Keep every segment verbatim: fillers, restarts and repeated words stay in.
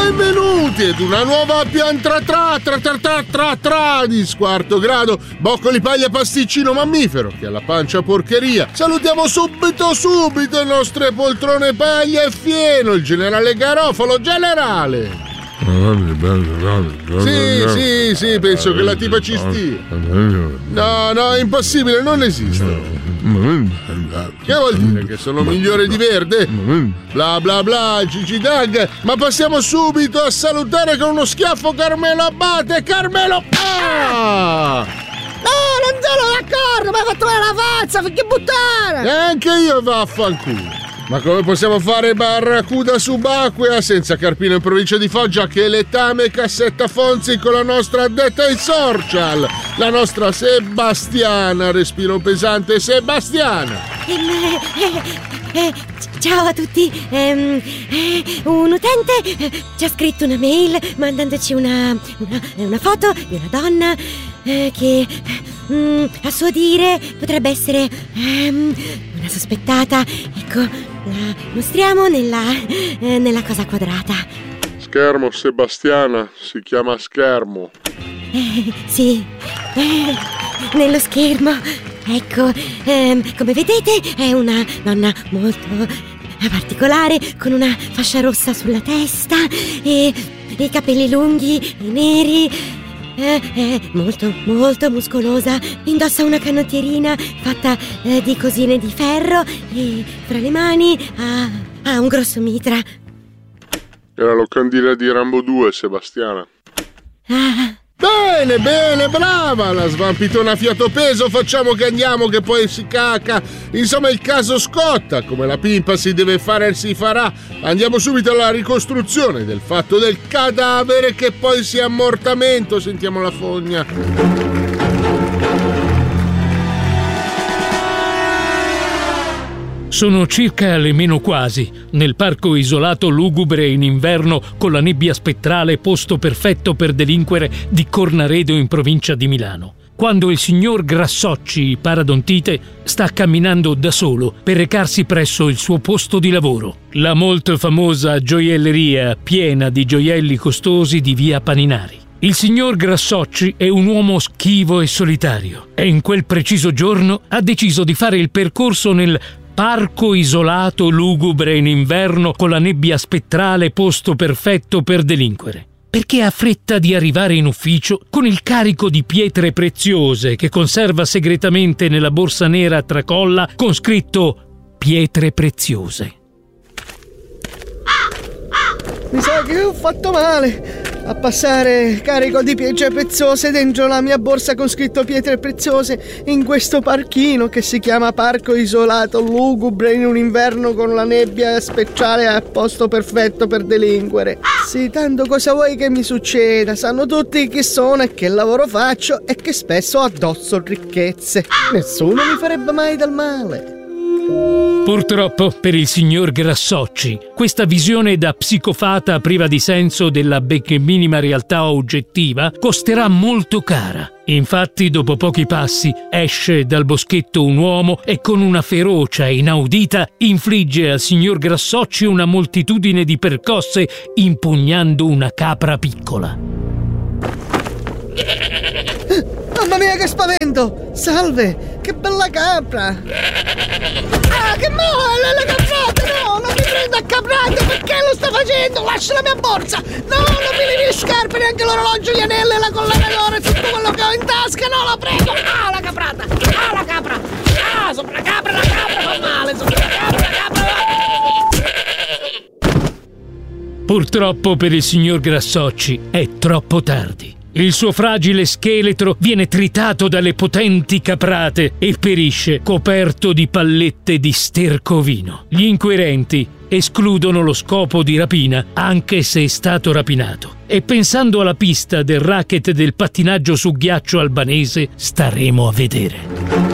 Benvenuti ad una nuova piantra tra tra tra tra tra tra di squarto grado, boccoli, paglia, pasticcino mammifero che ha la pancia porcheria. Salutiamo subito subito le nostre poltrone paglia e fieno, il generale Garofalo. Generale! Sì, sì, sì, penso che la tipa ci stia. No, no, è impossibile, non esiste. Che vuol dire? Che sono migliore di Verde? Bla bla bla, Gigi Dag. Ma passiamo subito a salutare con uno schiaffo Carmelo Abate. Carmelo! Ah! No, non sono d'accordo, mi hai fatto male la faccia, che buttare! E anche io vaffanculo. Ma come possiamo fare barracuda subacquea senza Carpino in provincia di Foggia che letame cassetta Fonzi con la nostra addetta ai social, la nostra Sebastiana, respiro pesante Sebastiana. Eh, eh, ciao a tutti, eh, eh, un utente eh, ci ha scritto una mail mandandoci una, una, una foto di una donna eh, che mm, a suo dire potrebbe essere ehm, una sospettata. Ecco, la mostriamo nella, eh, nella cosa quadrata. Schermo Sebastiana, si chiama schermo. Eh, sì, eh, nello schermo. Ecco, ehm, come vedete è una donna molto particolare, con una fascia rossa sulla testa e i capelli lunghi e neri. Eh, eh, molto, molto muscolosa. Indossa una canottierina fatta eh, di cosine di ferro e fra le mani ha, ha un grosso mitra. È la locandina di Rambo due, Sebastiana. Ah. Bene, bene, brava, la svampitona a fiato peso, facciamo che andiamo che poi si caca. Insomma, il caso scotta, come la pimpa si deve fare e si farà. Andiamo subito alla ricostruzione del fatto del cadavere che poi sia ammortamento. Sentiamo la fogna. Sono circa le meno quasi, nel parco isolato lugubre in inverno con la nebbia spettrale, posto perfetto per delinquere di Cornaredo in provincia di Milano, quando il signor Grassocci, paradontite, sta camminando da solo per recarsi presso il suo posto di lavoro, la molto famosa gioielleria piena di gioielli costosi di via Paninari. Il signor Grassocci è un uomo schivo e solitario e in quel preciso giorno ha deciso di fare il percorso nel parco isolato lugubre in inverno con la nebbia spettrale, posto perfetto per delinquere, perché ha fretta di arrivare in ufficio con il carico di pietre preziose che conserva segretamente nella borsa nera a tracolla con scritto pietre preziose. Mi sa che ho fatto male a passare carico di pietre preziose dentro la mia borsa con scritto pietre preziose in questo parchino che si chiama parco isolato lugubre in un inverno con la nebbia speciale a posto perfetto per delinquere. Sì, tanto cosa vuoi che mi succeda? Sanno tutti chi sono e che lavoro faccio e che spesso addosso ricchezze. Nessuno mi farebbe mai del male. Purtroppo per il signor Grassocci questa visione da psicofata priva di senso della benché minima realtà oggettiva costerà molto cara. Infatti dopo pochi passi esce dal boschetto un uomo e con una ferocia inaudita infligge al signor Grassocci una moltitudine di percosse impugnando una capra piccola. Mamma mia, che spavento! Salve, che bella capra! Ah, che male, la caprata! No, non mi prendo a caprate! Perché lo sta facendo? Lascia la mia borsa! No, non mi levi le scarpe, neanche l'orologio, gli anelli, la collana d'oro, tutto quello che ho in tasca! No, la prego! Ah, la caprata! Ah, la capra! Ah, sopra la capra, la capra fa male! Sopra la capra, la capra! Purtroppo per il signor Grassocci è troppo tardi. Il suo fragile scheletro viene tritato dalle potenti caprate e perisce coperto di pallette di stercovino. Gli inquirenti escludono lo scopo di rapina, anche se è stato rapinato. E pensando alla pista del racket del pattinaggio su ghiaccio albanese, staremo a vedere.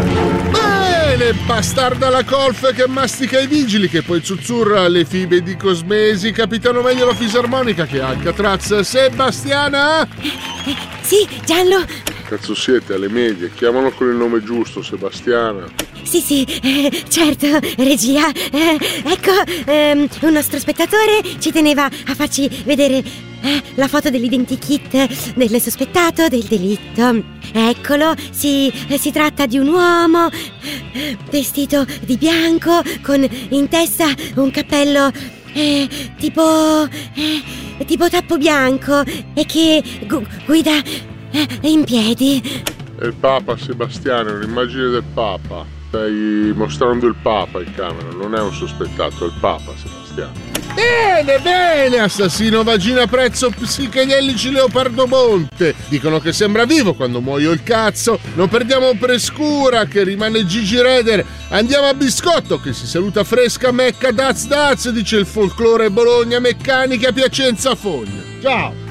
Bastarda la colf che mastica i vigili, che poi zuzzurra le fibe di Cosmesi, capitano meglio la fisarmonica che Alcatraz. Sebastiana? Eh, eh, sì, Giallo. Cazzo siete, alle medie, chiamano con il nome giusto, Sebastiana. Sì, sì, sì, eh, certo, regia. Eh, ecco, ehm, un nostro spettatore ci teneva a farci vedere eh, la foto dell'identikit del sospettato del delitto. Eccolo, si, eh, si tratta di un uomo vestito di bianco con in testa un cappello eh, tipo eh, tipo tappo bianco e che gu- guida eh, in piedi. È il Papa Sebastiano, un'immagine del Papa. Stai mostrando il Papa in camera, non è un sospettato, è il Papa Sebastiano. Bene, bene, assassino vagina prezzo psichedelici Leopardo Monte. Dicono che sembra vivo quando muoio il cazzo. Non perdiamo prescura che rimane Gigi Reder. Andiamo a Biscotto che si saluta fresca Mecca Daz Daz, dice il folklore Bologna Meccanica Piacenza Fogna. Ciao!